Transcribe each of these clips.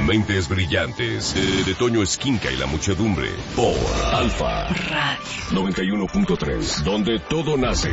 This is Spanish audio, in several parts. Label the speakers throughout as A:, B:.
A: Mentes brillantes de Toño Esquinca y la muchedumbre por Alfa Radio 91.3, donde todo nace.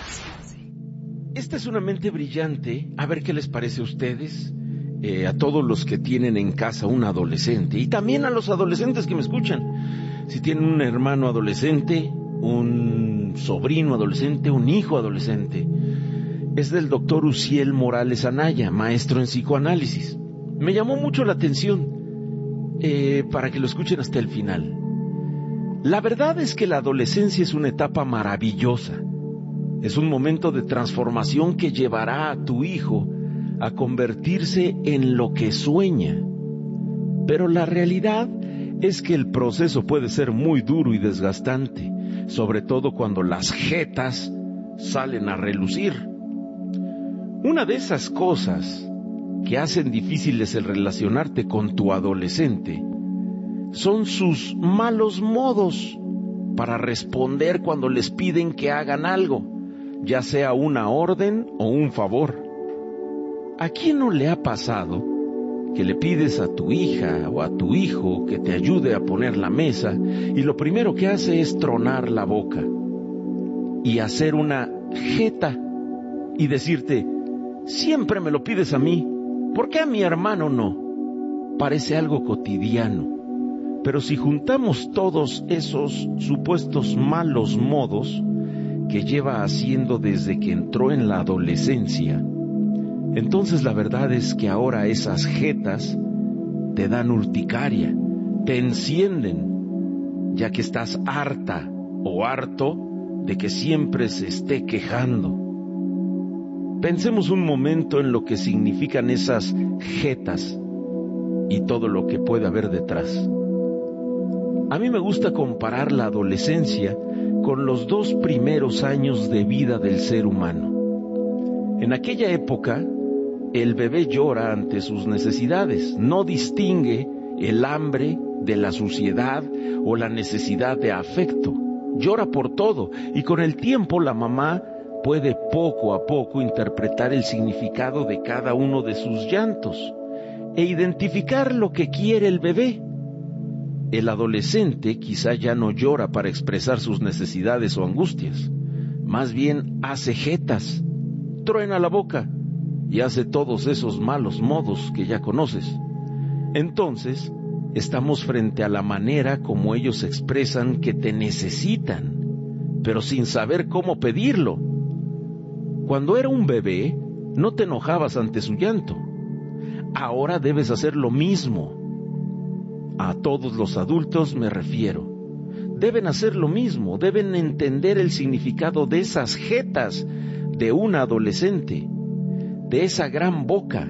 B: Esta es una mente brillante. A ver qué les parece a ustedes, a todos los que tienen en casa un adolescente y también a los adolescentes que me escuchan. Si tienen un hermano adolescente, un sobrino adolescente, un hijo adolescente. Es del doctor Uziel Morales Anaya, maestro en psicoanálisis. Me llamó mucho la atención, para que lo escuchen hasta el final. La verdad es que la adolescencia es una etapa maravillosa. Es un momento de transformación que llevará a tu hijo a convertirse en lo que sueña. Pero la realidad es que el proceso puede ser muy duro y desgastante, sobre todo cuando las jetas salen a relucir. Una de esas cosas que hacen difíciles el relacionarte con tu adolescente son sus malos modos para responder cuando les piden que hagan algo, ya sea una orden o un favor. ¿A quién no le ha pasado que le pides a tu hija o a tu hijo que te ayude a poner la mesa y lo primero que hace es tronar la boca y hacer una jeta y decirte: siempre me lo pides a mí, ¿por qué a mi hermano no? Parece algo cotidiano, pero si juntamos todos esos supuestos malos modos que lleva haciendo desde que entró en la adolescencia, entonces la verdad es que ahora esas jetas te dan urticaria, te encienden, ya que estás harta o harto de que siempre se esté quejando. Pensemos un momento en lo que significan esas jetas y todo lo que puede haber detrás. A mí me gusta comparar la adolescencia con los 2 primeros años de vida del ser humano. En aquella época, el bebé llora ante sus necesidades, no distingue el hambre de la suciedad o la necesidad de afecto. Llora por todo y con el tiempo la mamá puede poco a poco interpretar el significado de cada uno de sus llantos e identificar lo que quiere el bebé. El adolescente quizá ya no llora para expresar sus necesidades o angustias, más bien hace jetas, truena la boca y hace todos esos malos modos que ya conoces. Entonces, estamos frente a la manera como ellos expresan que te necesitan, pero sin saber cómo pedirlo. Cuando era un bebé, no te enojabas ante su llanto. Ahora debes hacer lo mismo. A todos los adultos me refiero. Deben hacer lo mismo, deben entender el significado de esas jetas de un adolescente, de esa gran boca.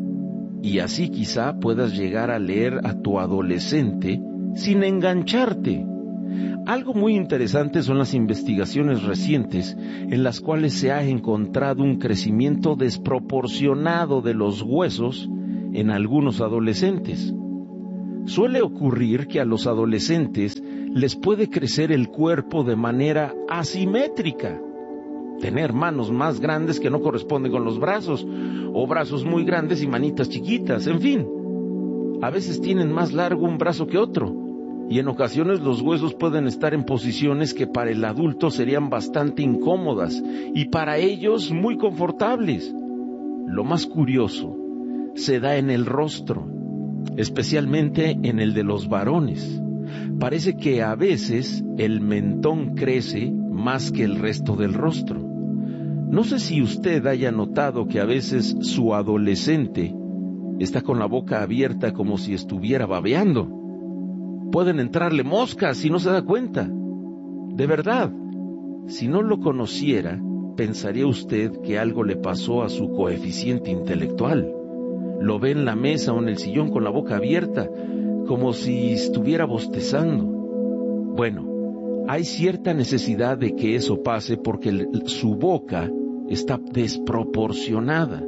B: Y así quizá puedas llegar a leer a tu adolescente sin engancharte. Algo muy interesante son las investigaciones recientes en las cuales se ha encontrado un crecimiento desproporcionado de los huesos en algunos adolescentes. Suele ocurrir que a los adolescentes les puede crecer el cuerpo de manera asimétrica. Tener manos más grandes que no corresponden con los brazos, o brazos muy grandes y manitas chiquitas, en fin. A veces tienen más largo un brazo que otro. Y en ocasiones los huesos pueden estar en posiciones que para el adulto serían bastante incómodas y para ellos muy confortables. Lo más curioso se da en el rostro, especialmente en el de los varones. Parece que a veces el mentón crece más que el resto del rostro. No sé si usted haya notado que a veces su adolescente está con la boca abierta como si estuviera babeando. Pueden entrarle moscas si no se da cuenta. De verdad, si no lo conociera, pensaría usted que algo le pasó a su coeficiente intelectual. Lo ve en la mesa o en el sillón con la boca abierta, como si estuviera bostezando. Bueno, hay cierta necesidad de que eso pase porque su boca está desproporcionada.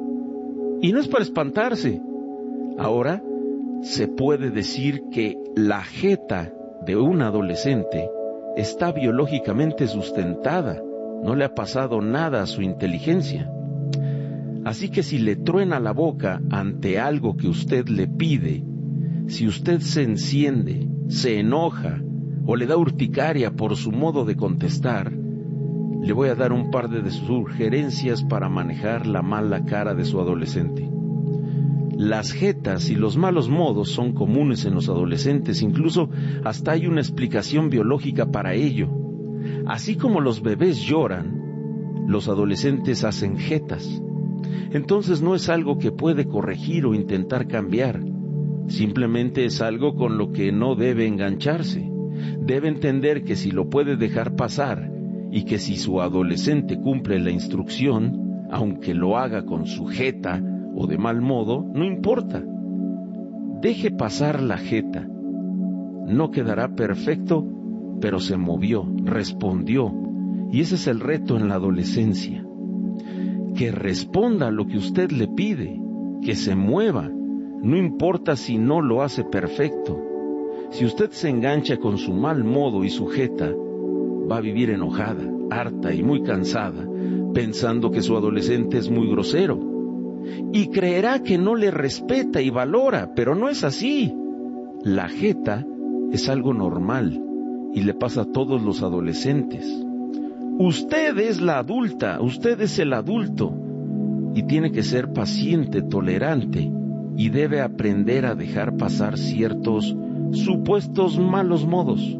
B: Y no es para espantarse. Ahora, se puede decir que la jeta de un adolescente está biológicamente sustentada, no le ha pasado nada a su inteligencia. Así que si le truena la boca ante algo que usted le pide, si usted se enciende, se enoja o le da urticaria por su modo de contestar, le voy a dar un par de sugerencias para manejar la mala cara de su adolescente. Las jetas y los malos modos son comunes en los adolescentes, incluso hasta hay una explicación biológica para ello. Así como los bebés lloran, los adolescentes hacen jetas. Entonces no es algo que puede corregir o intentar cambiar, simplemente es algo con lo que no debe engancharse. Debe entender que si lo puede dejar pasar y que si su adolescente cumple la instrucción, aunque lo haga con su jeta o de mal modo, no importa. Deje pasar la jeta. No quedará perfecto, pero se movió, respondió. Y ese es el reto en la adolescencia. Que responda a lo que usted le pide, que se mueva. No importa si no lo hace perfecto. Si usted se engancha con su mal modo y su jeta, va a vivir enojada, harta y muy cansada, pensando que su adolescente es muy grosero. Y creerá que no le respeta y valora, pero no es así. La jeta es algo normal y le pasa a todos los adolescentes. Usted es la adulta, usted es el adulto y tiene que ser paciente, tolerante y debe aprender a dejar pasar ciertos supuestos malos modos.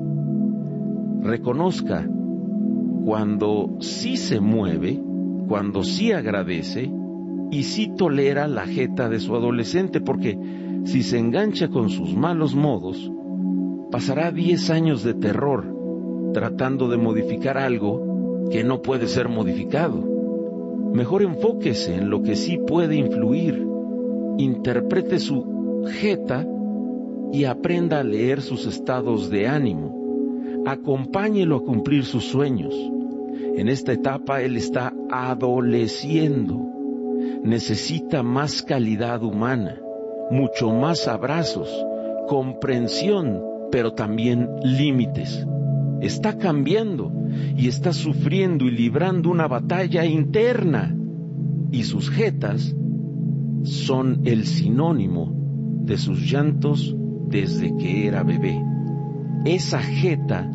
B: Reconozca cuando sí se mueve, cuando sí agradece y sí tolera la jeta de su adolescente, porque si se engancha con sus malos modos, pasará 10 años de terror tratando de modificar algo que no puede ser modificado. Mejor enfóquese en lo que sí puede influir, interprete su jeta y aprenda a leer sus estados de ánimo. Acompáñelo a cumplir sus sueños. En esta etapa él está adoleciendo. Necesita más calidad humana, mucho más abrazos, comprensión, pero también límites. Está cambiando y está sufriendo y librando una batalla interna. Y sus jetas son el sinónimo de sus llantos desde que era bebé. Esa jeta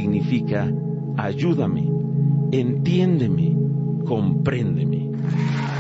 B: significa ayúdame, entiéndeme, compréndeme.